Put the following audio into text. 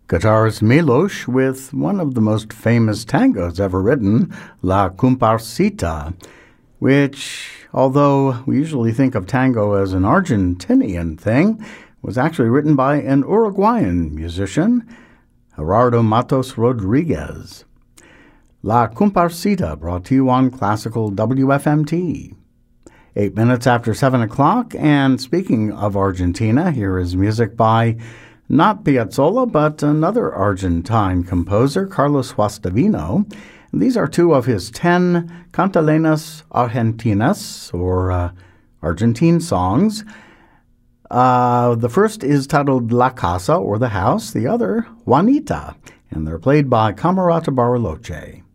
Guitarist Milos with one of the most famous tangos ever written, La Comparsita, which, although we usually think of tango as an Argentinian thing, was actually written by an Uruguayan musician, Gerardo Matos Rodriguez. La Comparsita, brought to you on Classical WFMT. 8 minutes after 7 o'clock, and speaking of Argentina, here is music by not Piazzolla, but another Argentine composer, Carlos Guastavino. These are two of his 10 Cantilenas Argentinas, or Argentine songs. The first is titled La Casa, or The House, the other, Juanita, and they're played by Camerata Bariloche.